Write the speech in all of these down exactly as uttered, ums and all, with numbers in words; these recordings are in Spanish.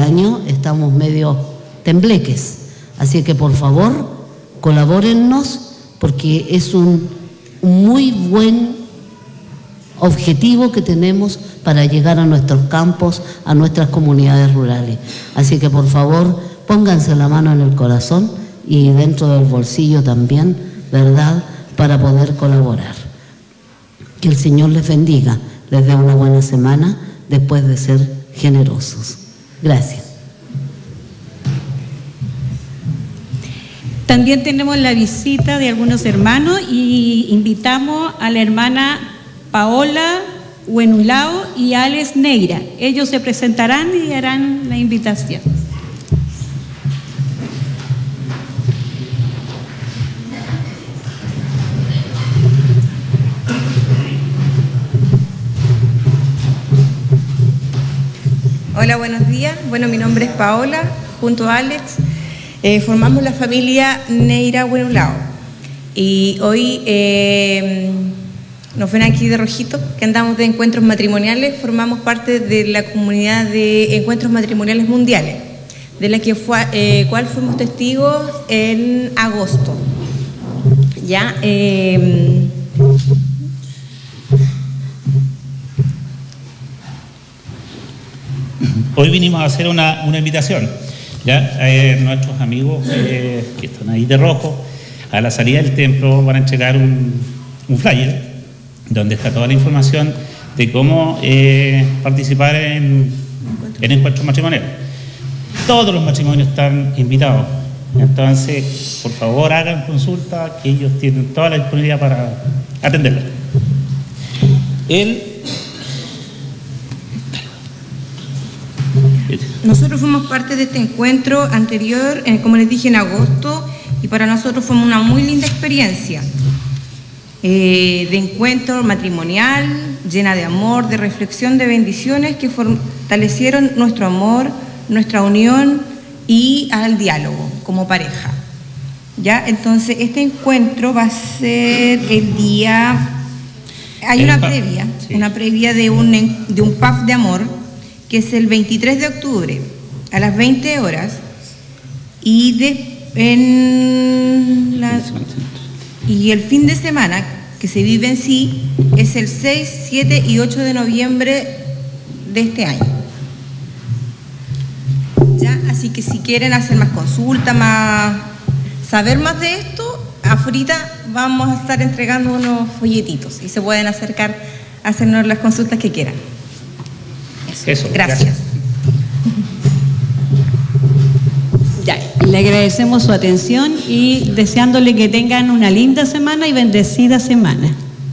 año estamos medio tembleques. Así que por favor, colabórennos, porque es un, un muy buen objetivo que tenemos para llegar a nuestros campos, a nuestras comunidades rurales. Así que por favor, pónganse la mano en el corazón y dentro del bolsillo también, ¿verdad?, para poder colaborar. Que el Señor les bendiga, les dé una buena semana después de ser generosos. Gracias. También tenemos la visita de algunos hermanos y invitamos a la hermana Paola Huenulao y Alex Neira. Ellos se presentarán y harán la invitación. Hola, buenos días. Bueno, mi nombre es Paola, junto a Alex, eh, formamos la familia Neira Huenulao. Y hoy eh, nos ven aquí de rojito, que andamos de encuentros matrimoniales, formamos parte de la comunidad de encuentros matrimoniales mundiales, de la que fue, eh, cual fuimos testigos en agosto. Ya, eh, Hoy vinimos a hacer una, una invitación, ya eh, nuestros amigos eh, que están ahí de rojo, a la salida del templo van a entregar un, un flyer donde está toda la información de cómo eh, participar en, en encuentros matrimoniales. Todos los matrimonios están invitados, entonces por favor hagan consulta, que ellos tienen toda la disponibilidad para atenderla. El Nosotros fuimos parte de este encuentro anterior, eh, como les dije, en agosto, y para nosotros fue una muy linda experiencia eh, de encuentro matrimonial, llena de amor, de reflexión, de bendiciones que fortalecieron nuestro amor, nuestra unión y al diálogo como pareja. ¿Ya? Entonces, este encuentro va a ser el día... Hay una previa, sí. una previa de un, de un P A F de amor, que es el veintitrés de octubre a las veinte horas, y, de, en la, y el fin de semana que se vive en sí es el seis, siete y ocho de noviembre de este año. ¿Ya? Así que si quieren hacer más consultas, más, saber más de esto, afuera vamos a estar entregando unos folletitos y se pueden acercar a hacernos las consultas que quieran. Eso, gracias. gracias. Ya, le agradecemos su atención y deseándole que tengan una linda semana y bendecida semana.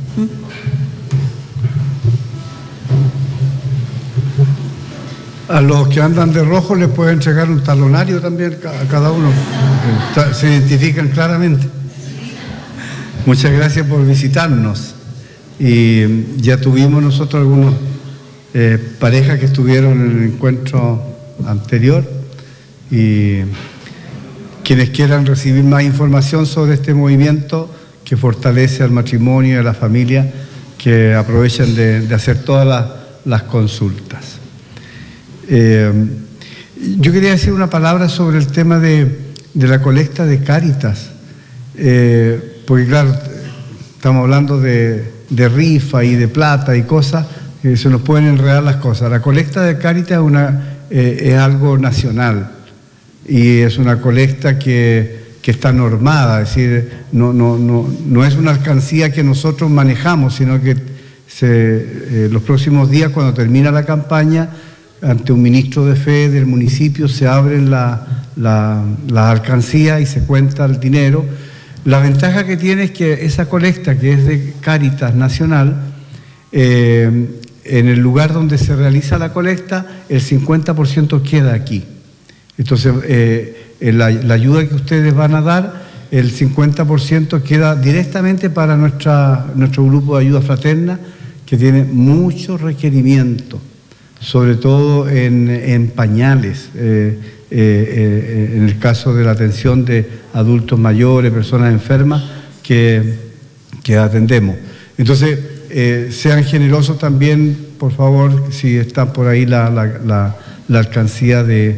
A los que andan de rojo les puede entregar un talonario también a cada uno. Se identifican claramente. Muchas gracias por visitarnos. Y ya tuvimos nosotros algunos Eh, parejas que estuvieron en el encuentro anterior, y quienes quieran recibir más información sobre este movimiento que fortalece al matrimonio y a la familia, que aprovechen de, de hacer todas las, las consultas. Eh, yo quería decir una palabra sobre el tema de, de la colecta de Cáritas, eh, porque claro, estamos hablando de, de rifa y de plata y cosas, Eh, se nos pueden enredar las cosas. La colecta de Cáritas es, una, eh, es algo nacional y es una colecta que, que está normada, es decir, no, no, no, no es una alcancía que nosotros manejamos, sino que se, eh, los próximos días, cuando termina la campaña, ante un ministro de fe del municipio se abren la, la, la alcancía y se cuenta el dinero. La ventaja que tiene es que esa colecta, que es de Cáritas Nacional, eh, en el lugar donde se realiza la colecta, el cincuenta por ciento queda aquí. Entonces, eh, la, la ayuda que ustedes van a dar, el cincuenta por ciento queda directamente para nuestra, nuestro grupo de ayuda fraterna, que tiene muchos requerimientos, sobre todo en, en pañales, eh, eh, eh, en el caso de la atención de adultos mayores, personas enfermas, que, que atendemos. Entonces, Eh, sean generosos también, por favor, si está por ahí la, la, la, la alcancía de,